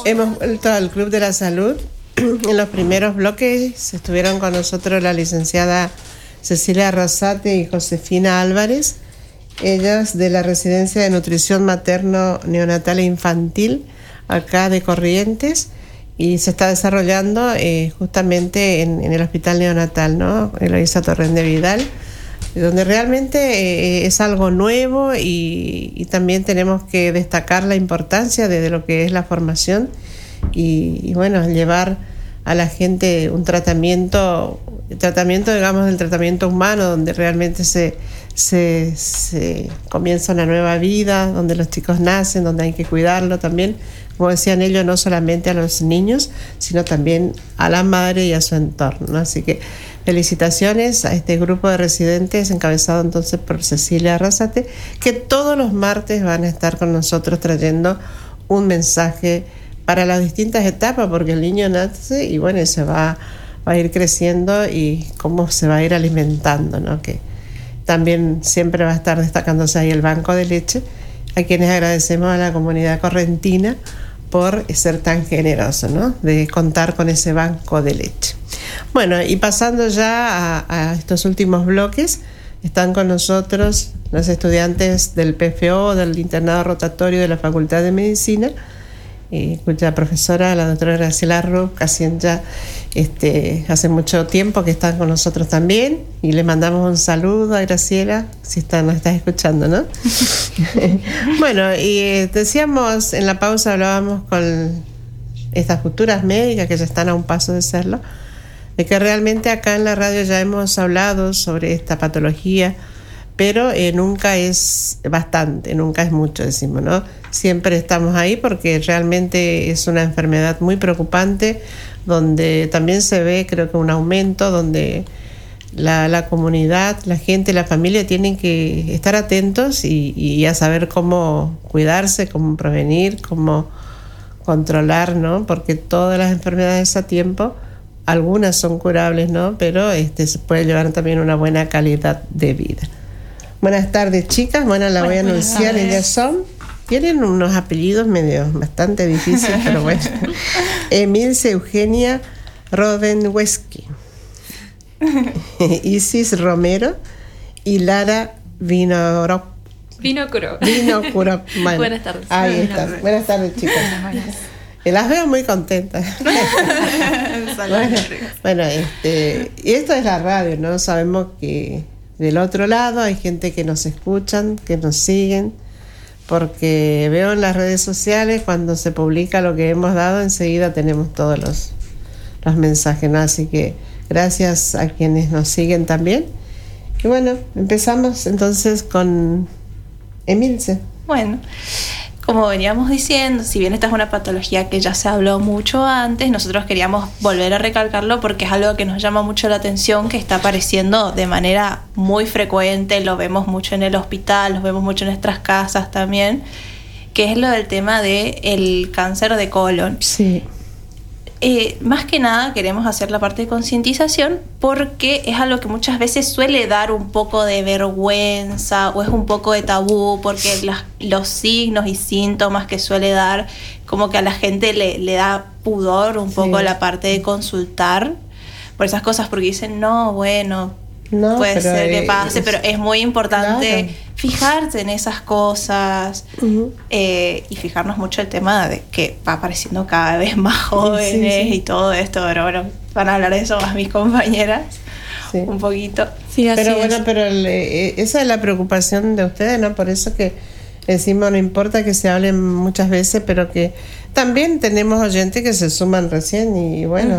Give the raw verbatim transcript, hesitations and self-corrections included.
Hemos vuelto al Club de la Salud. En los primeros bloques estuvieron con nosotros la licenciada Cecilia Rosati y Josefina Álvarez, ellas de la Residencia de Nutrición Materno, Neonatal e Infantil, acá de Corrientes, y se está desarrollando eh, justamente en, en el Hospital Neonatal, ¿no? Eloísa Torrente Vidal, donde realmente eh, es algo nuevo y, y también tenemos que destacar la importancia de, de lo que es la formación y, y bueno, llevar a la gente un tratamiento, tratamiento digamos del tratamiento humano, donde realmente se, se, se comienza una nueva vida, donde los chicos nacen, donde hay que cuidarlo también, como decían ellos, no solamente a los niños, sino también a la madre y a su entorno, ¿no? Así que felicitaciones a este grupo de residentes encabezado entonces por Cecilia Arrasate, que todos los martes van a estar con nosotros trayendo un mensaje para las distintas etapas, porque el niño nace y bueno, se va, va a ir creciendo y cómo se va a ir alimentando, ¿no? Que también siempre va a estar destacándose ahí el banco de leche, a quienes agradecemos a la comunidad correntina por ser tan generoso, ¿no? De contar con ese banco de leche. Bueno, y pasando ya a, a estos últimos bloques, están con nosotros los estudiantes del P F O, del internado rotatorio de la Facultad de Medicina, eh, cuya profesora, la doctora Graciela Rupp, casi ya este, hace mucho tiempo que están con nosotros también, y le mandamos un saludo a Graciela, si está, nos estás escuchando, ¿no? Bueno, y eh, decíamos, en la pausa hablábamos con estas futuras médicas que ya están a un paso de serlo, de que realmente acá en la radio ya hemos hablado sobre esta patología, pero eh, nunca es bastante, nunca es mucho, decimos, ¿no? Siempre estamos ahí porque realmente es una enfermedad muy preocupante, donde también se ve, creo que un aumento, donde la, la comunidad, la gente, la familia tienen que estar atentos y, y a saber cómo cuidarse, cómo prevenir, cómo controlar, ¿no? Porque todas las enfermedades a tiempo, algunas son curables, ¿no? Pero este, se puede llevar también una buena calidad de vida. Buenas tardes, chicas. Bueno, la voy a anunciar. Ellas son, tienen unos apellidos medio bastante difíciles, pero bueno. Emilce Eugenia Rodenweski, Isis Romero y Lara Vinoro. Vinocuro. Vinocuro. Bueno, buenas tardes. Ahí buenas está. tardes. Buenas tardes, chicas. Buenas. Las veo muy contentas. bueno, bueno, este, y esto es la radio, ¿no? Sabemos que del otro lado hay gente que nos escuchan, que nos siguen, porque veo en las redes sociales cuando se publica lo que hemos dado, enseguida tenemos todos los, los mensajes, ¿no? Así que gracias a quienes nos siguen también. Y bueno, empezamos entonces con Emilce. Bueno, como veníamos diciendo, si bien esta es una patología que ya se habló mucho antes, nosotros queríamos volver a recalcarlo porque es algo que nos llama mucho la atención, que está apareciendo de manera muy frecuente, lo vemos mucho en el hospital, lo vemos mucho en nuestras casas también, que es lo del tema del cáncer de colon. Sí. Eh, más que nada queremos hacer la parte de concientización porque es algo que muchas veces suele dar un poco de vergüenza o es un poco de tabú porque las, los signos y síntomas que suele dar como que a la gente le, le da pudor un poco sí. La parte de consultar por esas cosas porque dicen no, bueno, no, puede ser que pase, es, pero es muy importante claro. Fijarse en esas cosas uh-huh. eh, y fijarnos mucho el tema de que va apareciendo cada vez más jóvenes sí, sí. Y todo esto, pero bueno, van a hablar de eso más mis compañeras sí. Un poquito. Sí, así pero bueno, es. Pero el, eh, esa es la preocupación de ustedes, ¿no? Por eso que decimos, no importa que se hable muchas veces, pero que también tenemos oyentes que se suman recién y bueno,